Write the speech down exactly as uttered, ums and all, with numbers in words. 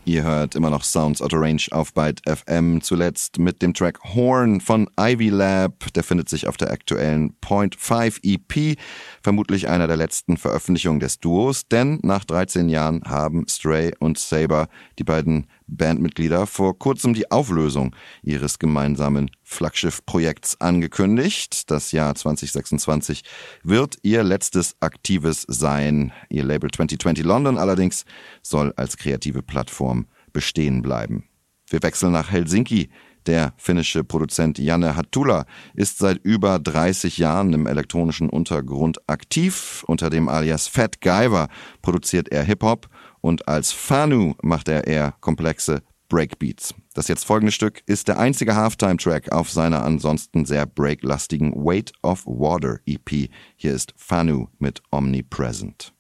Ihr hört immer noch Sounds Out of Range auf Byte F M, zuletzt mit dem Track Horn von Ivy Lab. Der findet sich auf der aktuellen Point fünf E P, vermutlich einer der letzten Veröffentlichungen des Duos, denn nach dreizehn Jahren haben Stray und Saber, die beiden Bandmitglieder, vor kurzem die Auflösung ihres gemeinsamen Flaggschiff-Projekts angekündigt. Das Jahr zwanzig sechsundzwanzig wird ihr letztes aktives sein. Ihr Label zwanzig zwanzig London allerdings soll als kreative Plattform bestehen bleiben. Wir wechseln nach Helsinki. Der finnische Produzent Janne Hattula ist seit über dreißig Jahren im elektronischen Untergrund aktiv. Unter dem Alias Fat Guyver produziert er Hip-Hop und als Fanu macht er eher komplexe Breakbeats. Das jetzt folgende Stück ist der einzige Halftime-Track auf seiner ansonsten sehr breaklastigen Weight of Water E P. Hier ist Fanu mit Omnipresent.